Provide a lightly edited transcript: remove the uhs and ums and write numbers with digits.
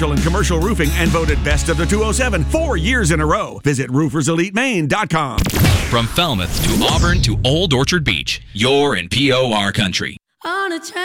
residential and commercial roofing and voted best of the 207 4 years in a row. Visit rooferselitemaine.com. From Falmouth to Auburn to Old Orchard Beach, you're in POR country. On a train.